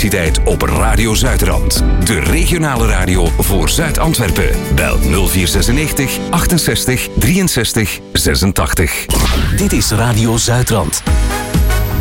publiciteit op Radio Zuidrand. De regionale radio voor Zuid-Antwerpen. Bel 0496 68 63 86. Dit is Radio Zuidrand.